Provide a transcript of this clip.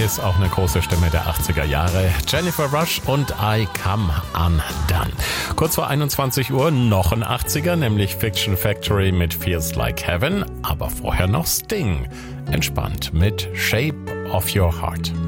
ist auch eine große Stimme der 80er Jahre. Jennifer Rush und I Come Undone. Kurz vor 21 Uhr noch ein 80er, nämlich Fiction Factory mit Feels Like Heaven. Aber vorher noch Sting. Entspannt mit Shape of Your Heart.